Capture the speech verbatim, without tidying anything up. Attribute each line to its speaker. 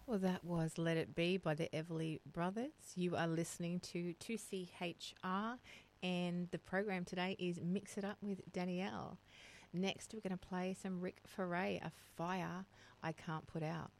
Speaker 1: Well, that was Let It Be by the Everly Brothers. You are listening to two C H R, and the program today is Mix It Up with Danielle. Next, we're going to play some Rick Ferre, A Fire I Can't Put Out.